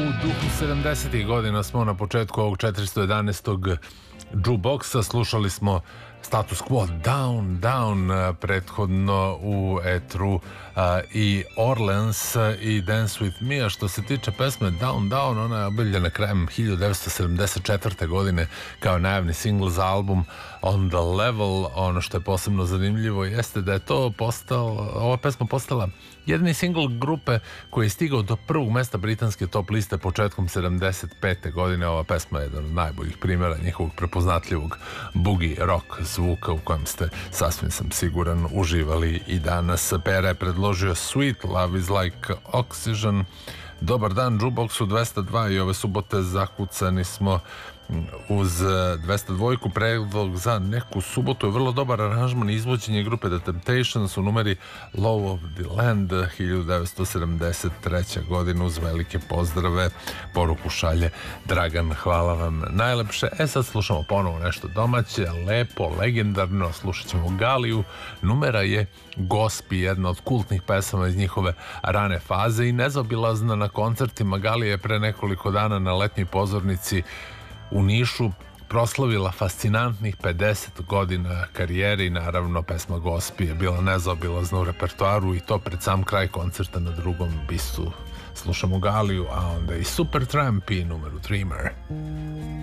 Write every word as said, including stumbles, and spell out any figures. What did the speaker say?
U duhu sedamdesetih godina smo na početku ovog četiristo jedanaestog Jukeboxa. Slušali smo Status Quo, Down, Down, prethodno u etru uh, i Orleans i Dance With Me. A što se tiče pesme Down, Down, ona je objavljena krajem hiljadu devetsto sedamdeset četvrte godine kao najavni singl za album On The Level. Ono što je posebno zanimljivo jeste da je to postala, ova pesma postala jedini singl grupe koji je stigao do prvog mesta britanske top liste početkom sedamdeset pete godine. Ova pesma je jedan od najboljih primjera njihovog prepoznatljivog boogie rock zvuka u kojem ste, sasvim sam siguran, uživali i danas. Pera je predložio Sweet, Love Is Like Oxygen. Dobar dan Jukeboxu dvesta dva i ove subote zakucani smo uz dvesta dva. Predlog za neku subotu je vrlo dobar aranžman i izvođenje grupe The Temptations u numeri Law of the Land hiljadu devetsto sedamdeset treće godine. Uz velike pozdrave poruku šalje Dragan, hvala vam najlepše. E sad slušamo ponovo nešto domaće, lepo, legendarno, slušat ćemo Galiju. Numera je Gospi, jedna od kultnih pesama iz njihove rane faze i nezaobilazna na koncertima. Galija je pre nekoliko dana na letnjoj pozornici u Nišu proslavila fascinantnih pedeset godina karijere i naravno pesma Gospi je bila nezaobilazna u repertoaru i to pred sam kraj koncerta na drugom bisu. Slušamo Galiju, a onda i Supertramp i numeru Dreamer.